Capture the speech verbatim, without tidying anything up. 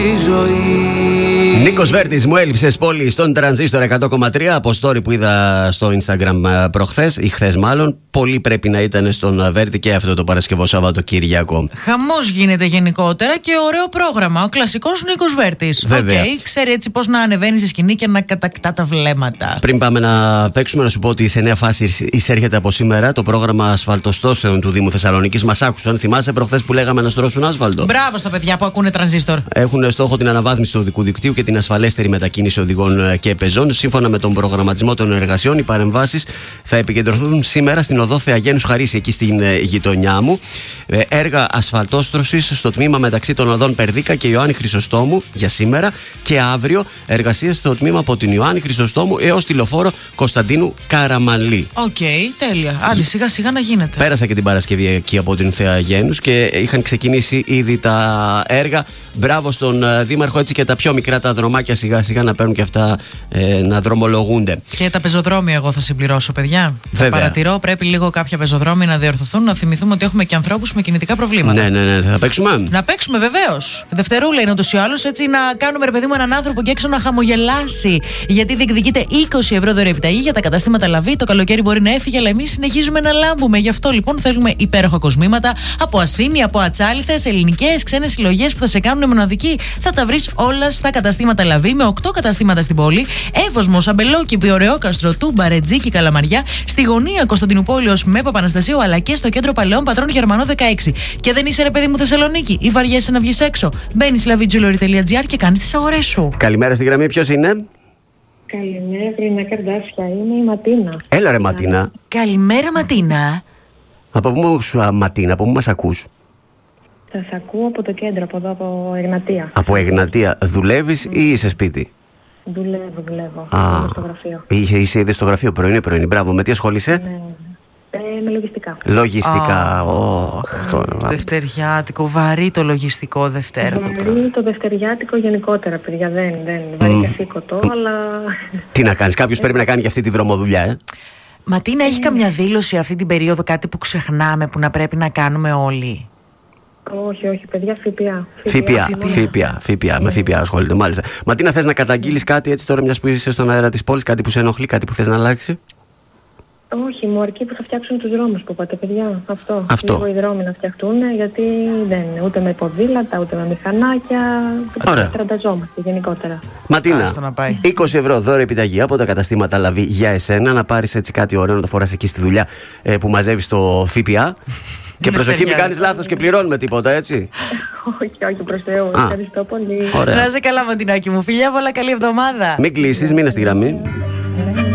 Νίκος Βέρτης, μου έλειψες πολύ στον Τρανζίστορ εκατό κόμμα τρία. Από story που είδα στο Instagram προχθές ή χθες μάλλον. Πολύ πρέπει να ήταν στον Βέρτη και αυτό το Παρασκευό Σαββατοκύριακο. Χαμός γίνεται γενικότερα και ωραίο πρόγραμμα. Ο κλασικός Νίκος Βέρτης. Βέβαια. Okay, ξέρει έτσι πώς να ανεβαίνει στη σκηνή και να κατακτά τα βλέμματα. Πριν πάμε να παίξουμε, να σου πω ότι σε νέα φάση εισέρχεται από σήμερα το πρόγραμμα ασφαλτοστώσεων του Δήμου Θεσσαλονίκης. Μας άκουσαν. Θυμάσαι προχθές που λέγαμε να στρώσουν άσφαλτο? Μπράβο στα παιδιά που ακούνε Τρανζίστορ. Έχουν στόχο την αναβάθμιση του οδικού δικτύου και την ασφαλέστερη μετακίνηση οδηγών και πεζών. Σύμφωνα με τον προγραμματισμό των εργασιών, οι παρεμβάσεις θα επικεντρωθούν σήμερα στην οδό Θεαγένους Χαρίση, εκεί στην γειτονιά μου. Έργα ασφαλτόστρωσης στο τμήμα μεταξύ των οδών Περδίκα και Ιωάννη Χρυσοστόμου για σήμερα, και αύριο εργασίες στο τμήμα από την Ιωάννη Χρυσοστόμου έως τη λεωφόρο Κωνσταντίνου Καραμανλή. Οκ, okay, τέλεια. Άντε, σιγά σιγά να γίνεται. Πέρασα και την Παρασκευή εκεί από την Θεαγένους και είχαν ξεκινήσει ήδη τα έργα. Μπράβο στον Δήμαρχο, έτσι και τα πιο μικρά τα δρομάκια σιγά σιγά να παίρνουν και αυτά ε, να δρομολογούνται. Και τα πεζοδρόμια, εγώ θα συμπληρώσω, παιδιά. Βέβαια. Θα παρατηρώ, πρέπει λίγο κάποια πεζοδρόμια να διορθωθούν, να θυμηθούμε ότι έχουμε και ανθρώπους με κινητικά προβλήματα. Ναι, ναι, ναι. Θα παίξουμε. Να παίξουμε, βεβαίως. Δευτερούλα είναι ούτως ή άλλως, έτσι να κάνουμε, ρε παιδί μου, έναν άνθρωπο και έξω να χαμογελάσει. Γιατί διεκδικείται είκοσι ευρώ δωρεάν επιταγή για τα καταστήματα Λαβή. Το καλοκαίρι μπορεί να έφυγε, αλλά εμείς συνεχίζουμε να λάμπουμε. Γι' αυτό λοιπόν θέλουμε υπέροχα κοσμήματα από ασίμι, από ατσάλιθες, ελληνικές, ξένες συλλογές που θα σε κάνουν μοναδική. Θα τα βρεις όλα στα καταστήματα Λαβή, με οκτώ καταστήματα στην πόλη. Εύωσμο, Αμπελόκηπη, Ωρεόκαστρο, Τούμπα, Ρετζίκη, Καλαμαριά. Στη γωνία Κωνσταντινούπολεως με Παπαναστασίου, αλλά και στο κέντρο Παλαιών Πατρών Γερμανό δεκαέξι. Και δεν είσαι, ρε παιδί μου, Θεσσαλονίκη ή βαριέσαι να βγεις έξω? Μπαίνεις λαβιτζουλόρι τελεία τζι άρ και κάνεις τις αγορές σου. Καλημέρα στη γραμμή, ποιος είναι? Καλημέρα, Βρυνα Καρδάσια, είμαι η Ματίνα. Έλα ρε Ματίνα. Καλημέρα Ματίνα. Από πού σου, Ματίνα, από πού μας ακούς? Σας ακούω από το κέντρο, από εδώ, από Εγνατία. Από Εγνατία. Δουλεύεις mm. ή είσαι σπίτι? Δουλεύω, δουλεύω. Α, είμαι στο γραφείο. Είχε, είσαι ήδη στο γραφείο, πρωινή, πρωινή. Μπράβο, με τι ασχολείσαι? Ναι. Ε, με λογιστικά. Λογιστικά. Oh, oh, δευτεριάτικο, βαρύ το λογιστικό Δευτέρα. Βαρύ το, το δευτεριάτικο γενικότερα, παιδιά. Δεν, δεν βαρύ mm. και σήκωτο, mm. αλλά... Τι να κάνεις, κάποιος πρέπει να κάνει και αυτή τη βρωμοδουλειά, ε. Ματίνα, έχει mm. καμιά δήλωση αυτή την περίοδο, κάτι που ξεχνάμε, που να πρέπει να κάνουμε όλοι? Όχι, όχι, παιδιά, ΦΠΑ. ΦΠΑ, ΦΠΑ, ΦΠΑ, με ΦΠΑ ασχολείται, μάλιστα. Ματίνα, θες να καταγγείλεις κάτι έτσι τώρα, μιας που είσαι στον αέρα της πόλης, κάτι που σε ενοχλεί, κάτι που θες να αλλάξει? Όχι, μου αρκεί που θα φτιάξουν τους δρόμους που είπατε, παιδιά. Αυτό. Αυτό. Λίγο οι δρόμοι να φτιαχτούν, γιατί δεν είναι ούτε με ποδήλατα, ούτε με μηχανάκια. Ωραία. Τρανταζόμαστε γενικότερα. Ματίνα, είκοσι ευρώ δώρο επιταγή από τα καταστήματα Λαβή για εσένα, να πάρεις έτσι κάτι ωραίο να το φοράς εκεί στη δουλειά ε, που μαζεύεις το ΦΠΑ. Και προσοχή, μην κάνεις λάθος και πληρώνουμε τίποτα, έτσι. Όχι, όχι, προς Θεού. Ευχαριστώ πολύ. Να είσαι καλά, Ματινάκι μου. Φιλιά, πολλά, καλή εβδομάδα. Μην κλείσεις, μείνε στη γραμμή.